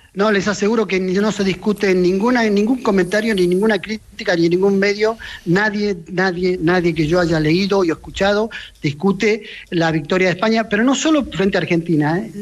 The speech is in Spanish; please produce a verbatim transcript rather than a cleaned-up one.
No, les aseguro que no se discute en ninguna, en ningún comentario, ni ninguna crítica, ni en ningún medio. Nadie, nadie, nadie que yo haya leído y escuchado discute la victoria de España, pero no solo frente a Argentina, ¿eh?